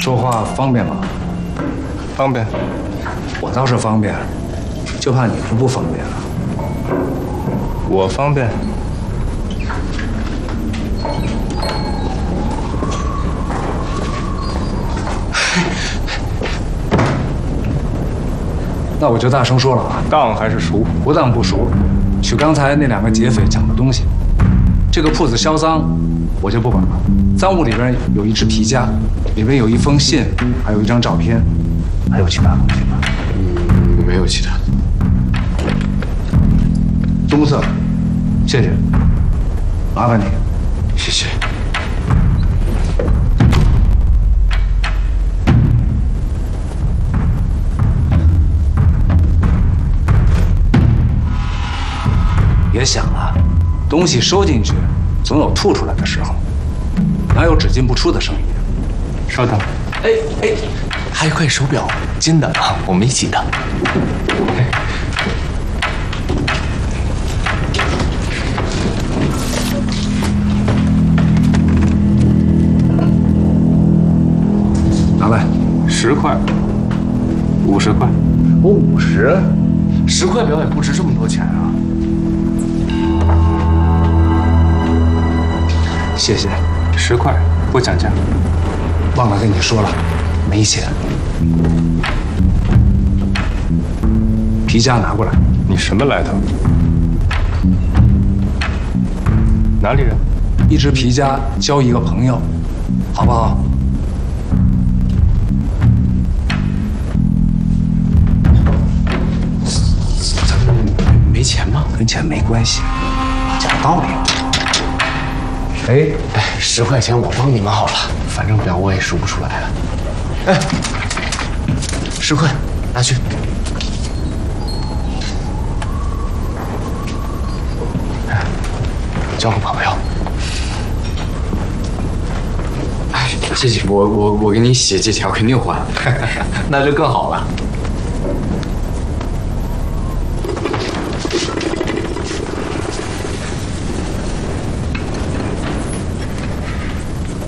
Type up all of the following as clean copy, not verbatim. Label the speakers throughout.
Speaker 1: 说话方便吗？
Speaker 2: 方便。
Speaker 1: 我倒是方便，就怕你们不方便了。
Speaker 2: 我方便。
Speaker 1: 那我就大声说了啊，
Speaker 2: 当还是赎？
Speaker 1: 不当不赎。取刚才那2个劫匪抢的东西，这个铺子销赃，我就不管了。赃物里边有一只皮夹，里边有一封信，还有一张照片，还有其他东西吗？
Speaker 3: 没有其他的。
Speaker 1: 棕色，谢谢，麻烦你，
Speaker 3: 谢谢。
Speaker 1: 别想了，东西收进去，总有吐出来的时候，哪有只进不出的生意？
Speaker 2: 稍等。
Speaker 3: 哎，还有块手表，金的啊，我们一起的。
Speaker 1: 拿来
Speaker 2: 10块，50块。
Speaker 1: 我
Speaker 3: 50块表也不值这么多钱啊。
Speaker 1: 谢谢。
Speaker 2: 10块，不讲价。
Speaker 1: 忘了跟你说了，没钱。皮夹拿过来。
Speaker 2: 你什么来头？哪里人？
Speaker 1: 一只皮夹交一个朋友，好不好？
Speaker 3: 咱们没钱吗？
Speaker 1: 跟钱没关系，讲道理。哎
Speaker 3: ，10块钱我帮你们好了，反正表我也数不出来了。哎，10块，拿去。交个朋友。哎，谢谢，我给你写借条肯定还，那就更好了。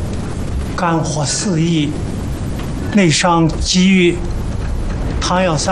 Speaker 4: 肝火4溢，内伤积郁，糖药3。